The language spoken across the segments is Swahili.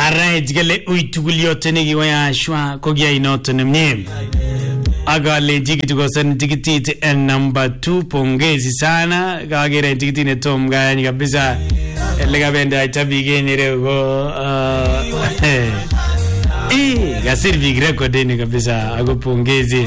Alright, gale uitugul yote nikiwaya shwa kogia inoto nemnye. Agale jiki kosan tikiti number 2 pongezi sana. Kagere tikiti ne Tom gani kabisa. Lega benda itabige nirego gasir vigre kodeni kabisa ago pongezi.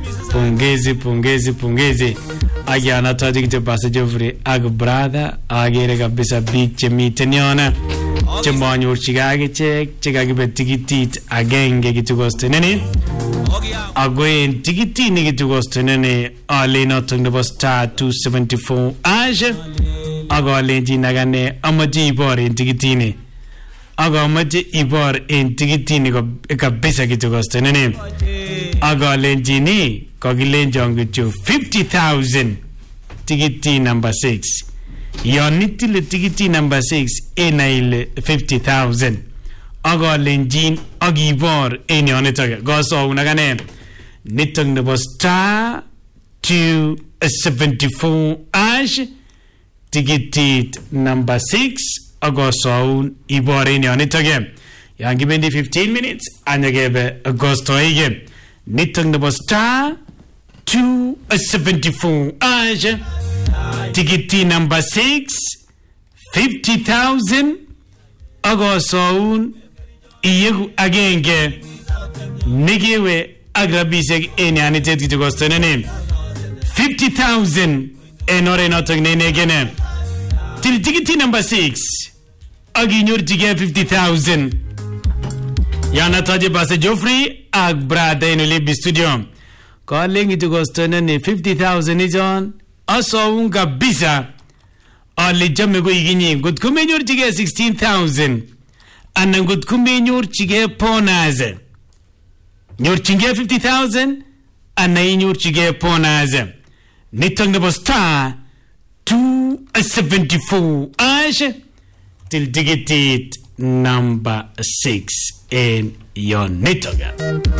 Agi anatoa tikiti pasa Jofri ag brother agere kabisa big chemiteniona. Chembanyo chigage chekagi betikitit agenge kitugostenene agoen tikiti ni kitugostenene ale noto nebo star 274 aje agale jinagane amaji ibor en tikitini agamaji ibor en tikitini kabisa kitugostenene agale jini kogilenjongu 50,000 tikiti number 6 Yonitile tikiti number 6 enaile 50,000 agalenjin agibor en yonitoge goso unagane nitong nebo star 274 ash tikiti number 6 agoso ibor en yonitoge yangi bendi 15 minutes anyagebe agosto ige nitong nebo star 274 ash Tikiti number 6 50,000 agosoun iyegu agenge nigiwe agrabisek enianitet kitugostenene 50,000 enore notok nenegene til tikiti number 6 aginyor tige 50,000 yana taje base Jofri ag brada enilebi studio calling kitugostenene 50,000 ijon aso unga bisa ali jamme go iginyi gut kumenyor tige 16,000 anan gut kumenyor tige ponaze nyor tige 50,000 anan nyor tige ponaze nitong nebo star 274 ash til tigetit number 6 en yon nitoga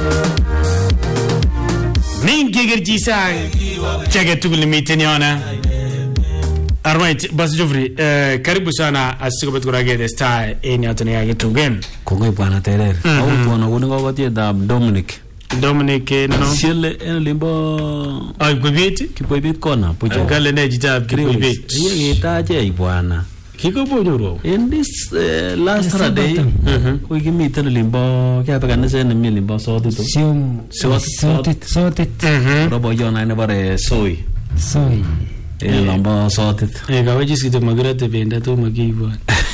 Mingi Jisa Chagatul Miteniana. Alright, Bas Jofri, karibu sana asikobet kurage star en yatania yetu game. Kongo bwana terer. Au tuona kuningo gotie da Dominic no. Siele en limbo ai kubiti kibibit kona pujo. Gale ne jitab kibibit. Yeye taje bwana. Kiko bonyo in this last Saturday we give me tell limbo kaya kanisa na mi limbo sorted robo yona ne bare soy limbo sorted gawaji situ magrate benda to magiwa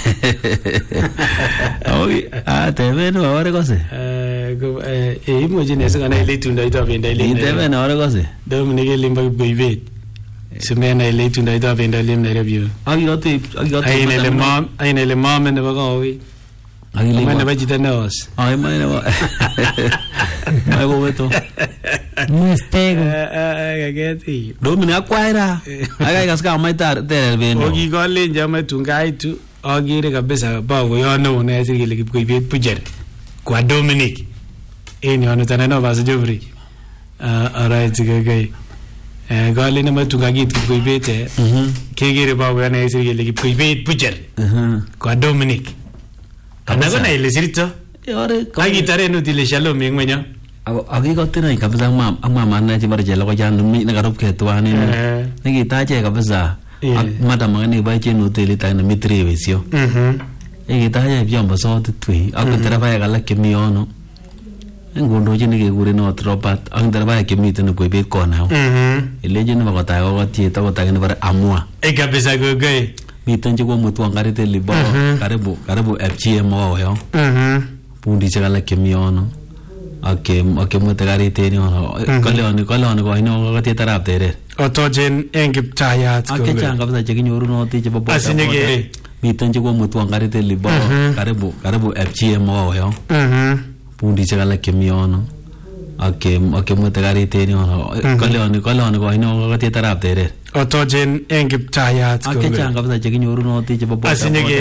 oy teve no ore kose imagine sanga ile tunda ito benda ile teve no ore kose Dominic limbo bibit Semena ile tunda ito benda lim na review agiote aina le mom ne bagawi agile ne bajita nos ai mai ne ai go beto mustego agati Dominic akwaira aga gaska mai tar der beno ogi golle njama tungaitu agire kabisa bawo yono ne sirgile kipkoibet pujer kwa Dominic eni ono tanano basa Jofri alright gagai Gali na matungagit kipkoibete kegere bawo yana isirgele kipkoibet pujer kwa Dominic anago na ile sirito yore agitare no dile shalom ngwenyo agi gotina kabisa mama na jibar jelo ko jan mi na garop ketwane ngi taje kabisa madam ngani ba chenu tele ta na mitre vesio ngi taje byomba so twi akutara ba gala kemiono ngondo jini ke gure no tropat angdara ba kemite no koibet kona ile jini ba ta go tie ta ta ne bar amua kabisa gogai miten ko mutu ngari tele bo karibu FGM yo pundi chagala kemiono ake mutagari teni ono koloni ko ino ko tie tarap tere otojen engip tayat ko ake changa basa chekinyoru no ti chebo asinege miten ko mutu ngari tele bo karibu FGM yo pundi chagala kemiono ake mutagari teni ono koloni ko ino ko tie tarap tere otojen engip tayat ake changa basa chekinyoru no ti chebo asinege